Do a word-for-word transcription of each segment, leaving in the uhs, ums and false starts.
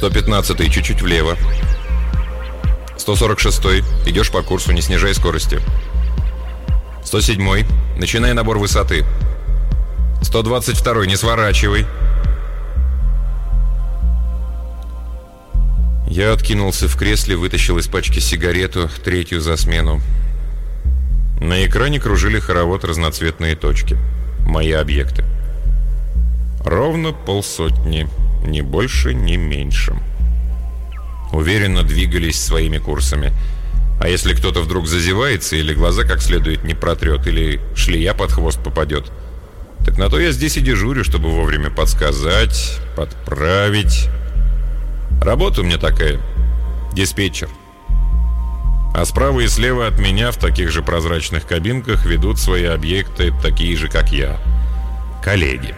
сто пятнадцатый чуть-чуть влево. сто сорок шестой, идешь по курсу, не снижай скорости. сто седьмой, начинай набор высоты. сто двадцать второй, не сворачивай. Я откинулся в кресле, вытащил из пачки сигарету, третью за смену. На экране кружили хоровод разноцветные точки. Мои объекты. Ровно полсотни, ни больше, ни меньше. Уверенно двигались своими курсами. А если кто-то вдруг зазевается, или глаза как следует не протрет, или шлея под хвост попадет, так на то я здесь и дежурю, чтобы вовремя подсказать, подправить. Работа у меня такая. Диспетчер. А справа и слева от меня в таких же прозрачных кабинках ведут свои объекты такие же, как я. Коллеги.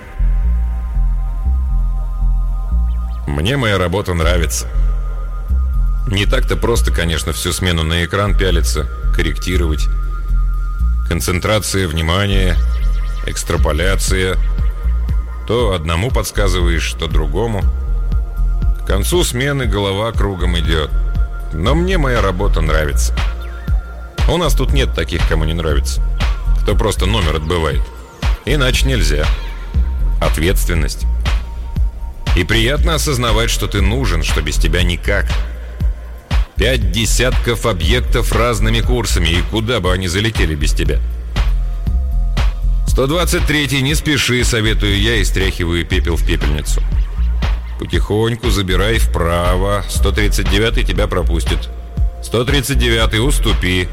Мне моя работа нравится. Не так-то просто, конечно, всю смену на экран пялиться, корректировать. Концентрация внимания, экстраполяция. То одному подсказываешь, то другому. К концу смены голова кругом идет. Но мне моя работа нравится. У нас тут нет таких, кому не нравится. Кто просто номер отбывает. Иначе нельзя. Ответственность. И приятно осознавать, что ты нужен, что без тебя никак. Пять десятков объектов разными курсами, и куда бы они залетели без тебя. сто двадцать третий, не спеши, советую я и стряхиваю пепел в пепельницу. Потихоньку забирай вправо. сто тридцать девятый тебя пропустит. сто тридцать девятый, уступи.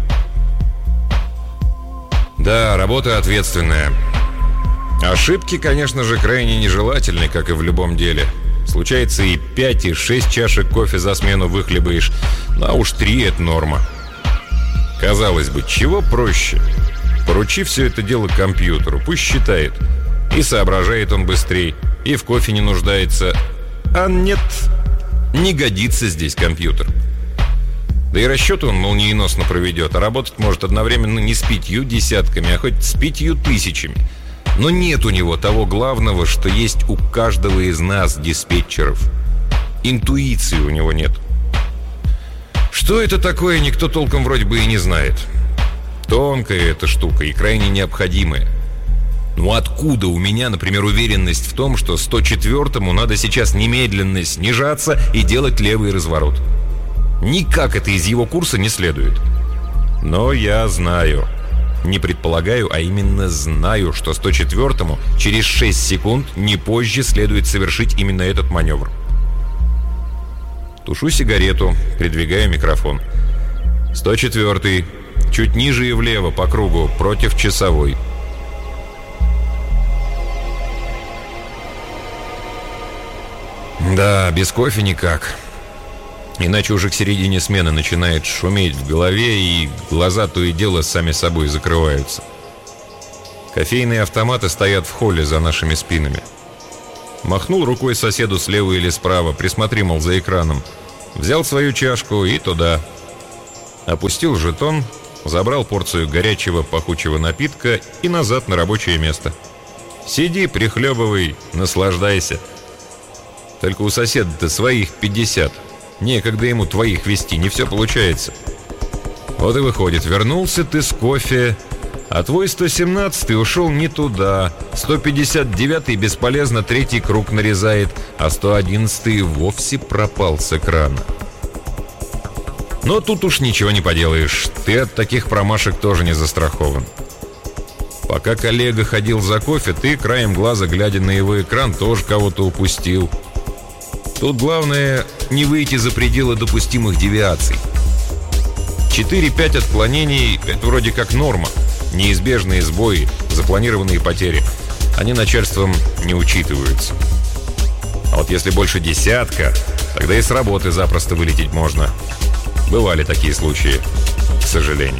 Да, работа ответственная. Ошибки, конечно же, крайне нежелательны, как и в любом деле. Случается и пять, и шесть чашек кофе за смену выхлебаешь. Ну, а уж три — это норма. Казалось бы, чего проще? Поручи все это дело компьютеру, пусть считает. И соображает он быстрее, и в кофе не нуждается. А нет, не годится здесь компьютер. Да и расчеты он молниеносно проведет, а работать может одновременно не с пятью десятками, а хоть с пятью тысячами. Но нет у него того главного, что есть у каждого из нас, диспетчеров. Интуиции у него нет. Что это такое, никто толком вроде бы и не знает. Тонкая эта штука и крайне необходимая. Ну откуда у меня, например, уверенность в том, что сто четвёртому надо сейчас немедленно снижаться и делать левый разворот? Никак это из его курса не следует. Но я знаю. Не предполагаю, а именно знаю, что сто четвёртому через шесть секунд, не позже, следует совершить именно этот маневр. Тушу сигарету, придвигаю микрофон. сто четвёртый, чуть ниже и влево по кругу, против часовой. Да, без кофе никак. Иначе уже к середине смены начинает шуметь в голове, и глаза то и дело сами собой закрываются. Кофейные автоматы стоят в холле за нашими спинами. Махнул рукой соседу слева или справа, присмотри, мол, за экраном. Взял свою чашку и туда. Опустил жетон, забрал порцию горячего пахучего напитка и назад на рабочее место. Сиди, прихлебывай, наслаждайся. Только у соседа-то своих пятьдесят. Некогда ему твоих вести, не все получается. Вот и выходит, вернулся ты с кофе, а твой сто семнадцатый ушел не туда. сто пятьдесят девятый бесполезно третий круг нарезает, а сто одиннадцатый вовсе пропал с экрана. Но тут уж ничего не поделаешь, ты от таких промашек тоже не застрахован. Пока коллега ходил за кофе, ты, краем глаза глядя на его экран, тоже кого-то упустил. Тут главное не выйти за пределы допустимых девиаций. четыре-пять отклонений – это вроде как норма. Неизбежные сбои, запланированные потери. Они начальством не учитываются. А вот если больше десятка, тогда и с работы запросто вылететь можно. Бывали такие случаи, к сожалению.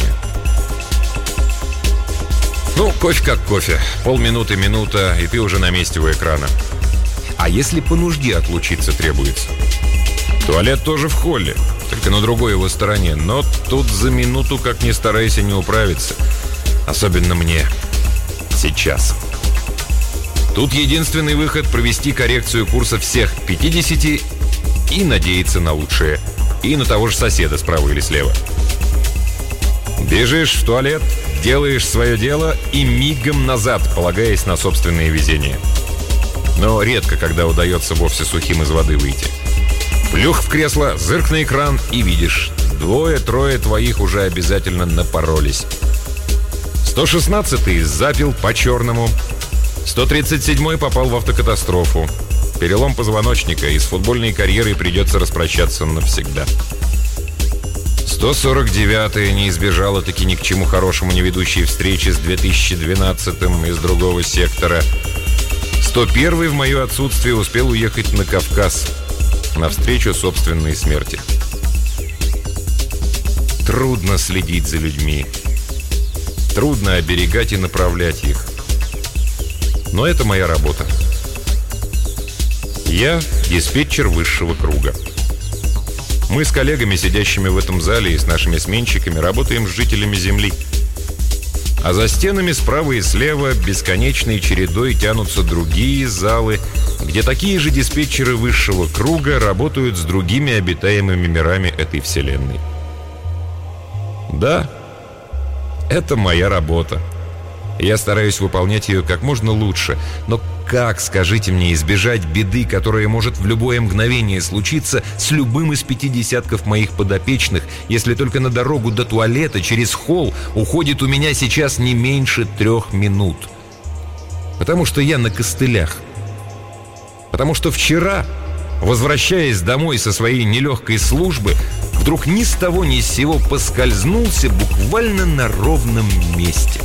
Ну, кофе как кофе. Полминуты, минута, и ты уже на месте у экрана. А если по нужде отлучиться требуется? Туалет тоже в холле, только на другой его стороне. Но тут за минуту, как ни старайся, не управиться. Особенно мне. Сейчас. Тут единственный выход — провести коррекцию курса всех пятидесяти и надеяться на лучшее. И на того же соседа справа или слева. Бежишь в туалет, делаешь свое дело и мигом назад, полагаясь на собственное везение. Но редко, когда удается вовсе сухим из воды выйти. Плюх в кресло, зырк на экран и видишь, двое-трое твоих уже обязательно напоролись. сто шестнадцатый запил по-черному. сто тридцать седьмой попал в автокатастрофу. Перелом позвоночника, и с футбольной карьерой придется распрощаться навсегда. сто сорок девятый не избежала таки ни к чему хорошему не ведущей встречи с две тысячи двенадцатым из другого сектора. сто первый в мое отсутствие успел уехать на Кавказ навстречу собственной смерти. Трудно следить за людьми. Трудно оберегать и направлять их. Но это моя работа. Я диспетчер высшего круга. Мы с коллегами, сидящими в этом зале, и с нашими сменщиками работаем с жителями Земли. А за стенами справа и слева бесконечной чередой тянутся другие залы, где такие же диспетчеры высшего круга работают с другими обитаемыми мирами этой вселенной. Да, это моя работа. Я стараюсь выполнять ее как можно лучше. Но как, скажите мне, избежать беды, которая может в любое мгновение случиться с любым из пяти десятков моих подопечных, если только на дорогу до туалета через холл уходит у меня сейчас не меньше трех минут? Потому что я на костылях. Потому что вчера, возвращаясь домой со своей нелегкой службы, вдруг ни с того ни с сего поскользнулся буквально на ровном месте.